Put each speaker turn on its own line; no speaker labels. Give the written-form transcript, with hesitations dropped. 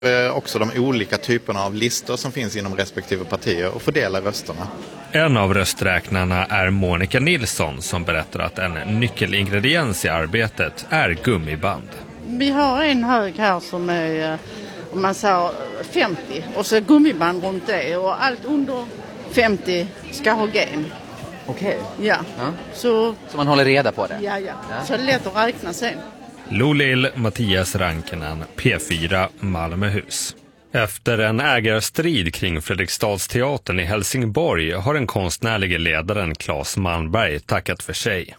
Också de olika typerna av listor som finns inom respektive partier och fördelar rösterna.
En av rösträknarna är Monica Nilsson som berättar att en nyckelingrediens i arbetet är gummiband.
Vi har en hög här som är, om man säger 50 och så gummiband runt det och allt under 50 ska ha gen.
Okej.
Ja. Så
man håller reda på det?
Ja. Så det är lätt att räkna sen.
Lolil Mattias Rankinen, P4 Malmöhus. Efter en ägarstrid kring Fredriksdalsteatern i Helsingborg har den konstnärliga ledaren Claes Malmberg tackat för sig.